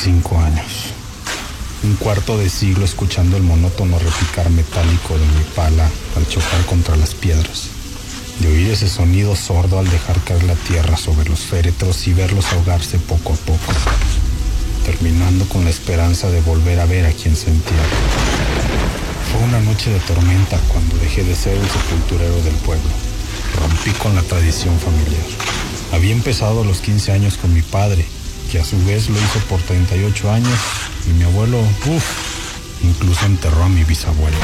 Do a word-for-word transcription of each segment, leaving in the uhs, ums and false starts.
cinco años. Un cuarto de siglo escuchando el monótono repicar metálico de mi pala al chocar contra las piedras. De oír ese sonido sordo al dejar caer la tierra sobre los féretros y verlos ahogarse poco a poco, terminando con la esperanza de volver a ver a quien se entierra. Fue una noche de tormenta cuando dejé de ser el sepulturero del pueblo. Rompí con la tradición familiar. Había empezado a los quince años con mi padre, que a su vez lo hizo por treinta y ocho años, y mi abuelo, uff, incluso enterró a mi bisabuelo.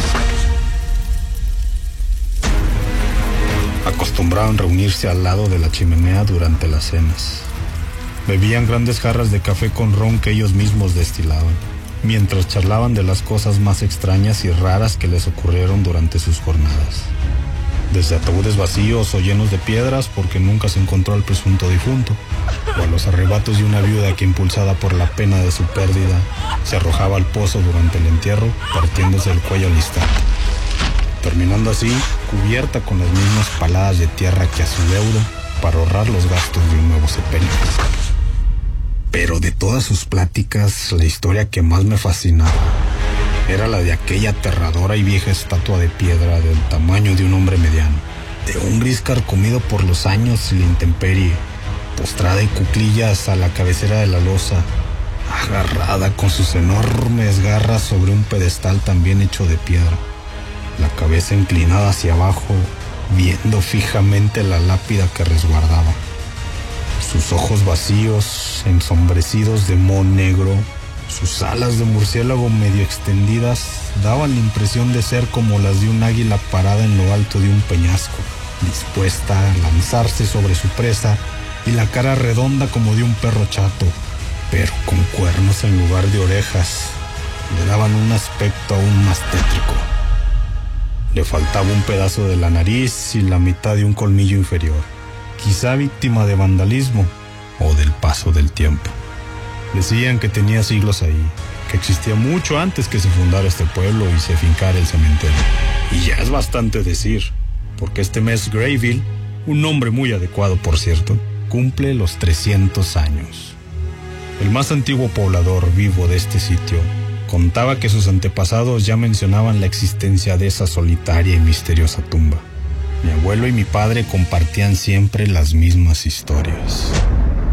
Acostumbraban reunirse al lado de la chimenea durante las cenas. Bebían grandes jarras de café con ron que ellos mismos destilaban, mientras charlaban de las cosas más extrañas y raras que les ocurrieron durante sus jornadas. Desde ataúdes vacíos o llenos de piedras porque nunca se encontró al presunto difunto, o a los arrebatos de una viuda que, impulsada por la pena de su pérdida, se arrojaba al pozo durante el entierro, partiéndose el cuello al instante, terminando así cubierta con las mismas paladas de tierra que a su deudo para ahorrar los gastos de un nuevo sepelio. Pero de todas sus pláticas, la historia que más me fascinaba era la de aquella aterradora y vieja estatua de piedra del tamaño de un hombre mediano, de un gris carcomido por los años y la intemperie, postrada en cuclillas a la cabecera de la losa, agarrada con sus enormes garras sobre un pedestal también hecho de piedra, la cabeza inclinada hacia abajo, viendo fijamente la lápida que resguardaba. Sus ojos vacíos, ensombrecidos de moho negro, sus alas de murciélago medio extendidas, daban la impresión de ser como las de un águila parada en lo alto de un peñasco, dispuesta a lanzarse sobre su presa, y la cara redonda como de un perro chato, pero con cuernos en lugar de orejas, le daban un aspecto aún más tétrico. Le faltaba un pedazo de la nariz y la mitad de un colmillo inferior, quizá víctima de vandalismo o del paso del tiempo. Decían que tenía siglos ahí, que existía mucho antes que se fundara este pueblo y se fincara el cementerio. Y ya es bastante decir, porque este mes Grayville, un nombre muy adecuado por cierto, cumple los trescientos años. El más antiguo poblador vivo de este sitio contaba que sus antepasados ya mencionaban la existencia de esa solitaria y misteriosa tumba. Mi abuelo y mi padre compartían siempre las mismas historias.